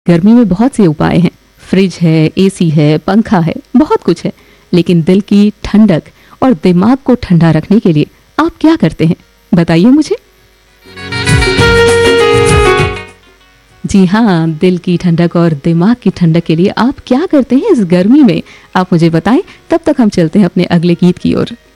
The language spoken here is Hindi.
गर्मी में बहुत से उपाय हैं। फ्रिज है, एसी है, पंखा है, बहुत कुछ है। लेकिन दिल की ठंडक और दिमाग को ठंडा रखने के लिए आप क्या करते हैं, बताइए मुझे। जी हाँ, दिल की ठंडक और दिमाग की ठंडक के लिए आप क्या करते हैं इस गर्मी में, आप मुझे बताएं। तब तक हम चलते हैं अपने अगले गीत की ओर।